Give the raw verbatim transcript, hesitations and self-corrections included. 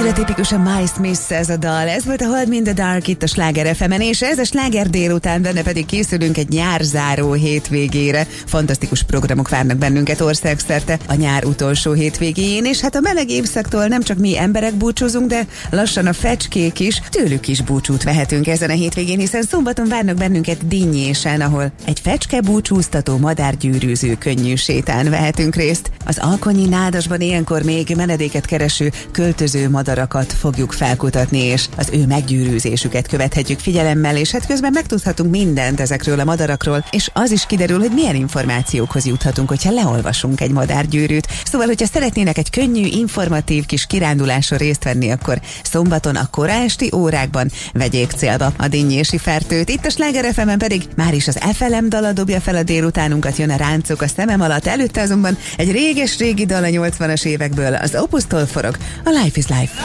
Annyira tipikusan My Smith ez a dal. Ez volt a Hold Me in the Dark itt a Sláger ef emen, és ez a Sláger délután, benne pedig készülünk egy nyárzáró hétvégére. Fantasztikus programok várnak bennünket országszerte a nyár utolsó hétvégén, és hát a meleg évszaktól nem csak mi emberek búcsúzunk, de lassan a fecskék is, tőlük is búcsút vehetünk ezen a hétvégén, hiszen szombaton várnak bennünket Dinnyésen, ahol egy fecske búcsúztató madárgyűrűző könnyű sétán vehetünk részt. Az Alkonyi Nádasban ilyenkor még menedéket kereső költöző madarakat fogjuk felkutatni, és az ő meggyűrűzésüket követhetjük figyelemmel, és hát közben megtudhatunk mindent ezekről a madarakról, és az is kiderül, hogy milyen információkhoz juthatunk, hogyha leolvasunk egy madárgyűrűt. Szóval, hogyha szeretnének egy könnyű, informatív kis kiránduláson részt venni, akkor szombaton a kora esti órákban vegyék célba a dinnyési fertőt. Itt a Sláger ef emen pedig már is az ef el em dala dobja fel a délutánunkat, jön a Ráncok a szemem alatt, előtte azonban egy réges-régi dal a nyolcvanas évekből, az Opustól forog, a Life is Life.